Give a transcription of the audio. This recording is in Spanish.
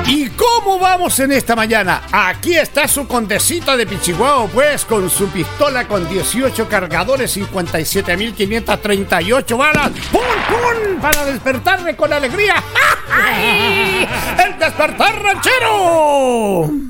¿Y cómo vamos en esta mañana? Aquí está su condesita de Pichihuahua, pues, con su pistola con 18 cargadores, 57.538 balas. ¡Pum, pum! Para despertarme con alegría. ¡El despertar ranchero!